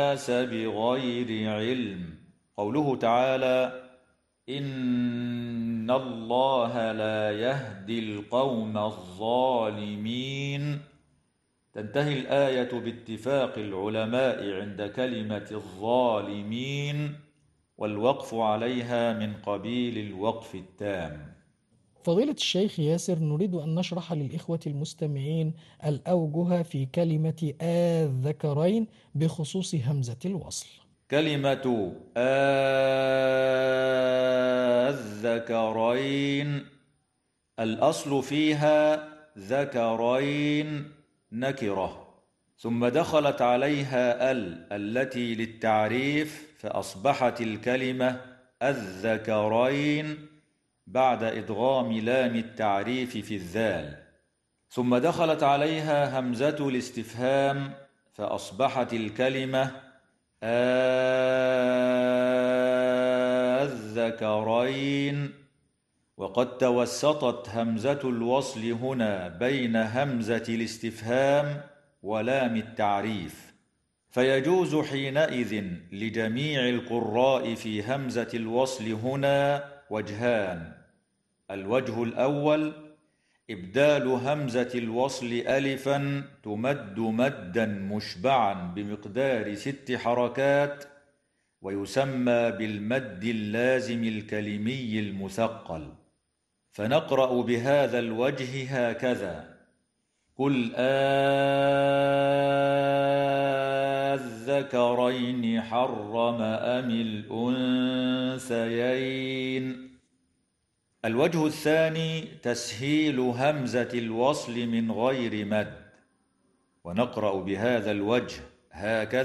الناس بغير علم. قوله تعالى: إن الله لا يهدي القوم الظالمين. تنتهي الآية باتفاق العلماء عند كلمة الظالمين، والوقف عليها من قبيل الوقف التام. فضيلة الشيخ ياسر، نريد أن نشرح للإخوة المستمعين الأوجه في كلمة الذكرين بخصوص همزة الوصل. كلمة الذكرين الأصل فيها ذكرين نكرة، ثم دخلت عليها التي للتعريف فأصبحت الكلمة الذكرين بعد إدغام لام التعريف في الذال، ثم دخلت عليها همزة الاستفهام فأصبحت الكلمة الذكرين. وقد توسطت همزة الوصل هنا بين همزة الاستفهام ولام التعريف، فيجوز حينئذ لجميع القراء في همزة الوصل هنا وجهان. الوجه الأول: إبدال همزة الوصل ألفا تمد مدا مشبعا بمقدار 6 حركات، ويسمى بالمد اللازم الكلمي المثقل. فنقرأ بهذا الوجه هكذا: قل أذكرين حرم أم الأنثيين. الوجه الثاني: تسهيل همزة الوصل من غير مد، ونقرأ بهذا الوجه هكذا: